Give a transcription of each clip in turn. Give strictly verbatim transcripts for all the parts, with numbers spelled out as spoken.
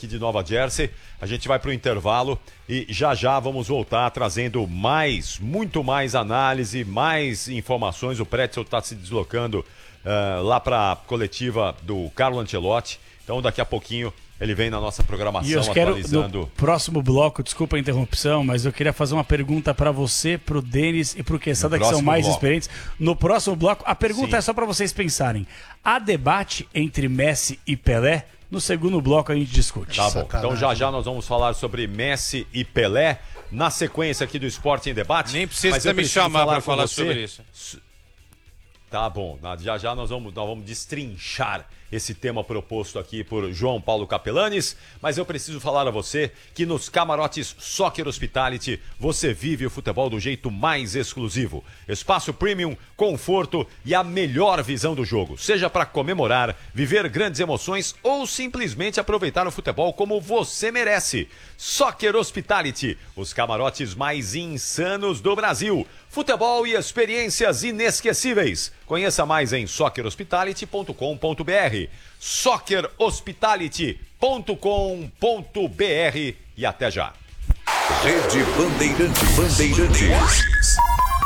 aqui de Nova Jersey. A gente vai para o intervalo e já já vamos voltar trazendo mais, muito mais análise, mais informações. O Pretzel está se deslocando uh, lá para a coletiva do Carlo Ancelotti. Então daqui a pouquinho ele vem na nossa programação e eu quero, atualizando. No próximo bloco, desculpa a interrupção, mas eu queria fazer uma pergunta para você, para o Denis e para o Quesada, que são mais bloco. experientes. No próximo bloco, a pergunta Sim. é só para vocês pensarem. Há debate entre Messi e Pelé? No segundo bloco a gente discute. Tá bom, então já já nós vamos falar sobre Messi e Pelé na sequência aqui do Esporte em Debate. Nem precisa me chamar para falar você. sobre isso. Tá bom, já já nós vamos, nós vamos destrinchar esse tema proposto aqui por João Paulo Capelanes, mas eu preciso falar a você que nos camarotes Soccer Hospitality você vive o futebol do jeito mais exclusivo. Espaço premium, conforto e a melhor visão do jogo, seja para comemorar, viver grandes emoções ou simplesmente aproveitar o futebol como você merece. Soccer Hospitality, os camarotes mais insanos do Brasil. Futebol e experiências inesquecíveis. Conheça mais em soccer hospitality ponto com ponto b r. soccer hospitality ponto com ponto b r e até já. Rede Bandeirantes. Bandeirantes.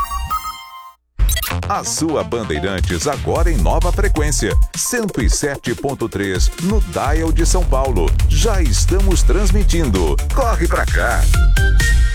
A sua Bandeirantes agora em nova frequência. cento e sete ponto três no Dial de São Paulo. Já estamos transmitindo. Corre pra cá.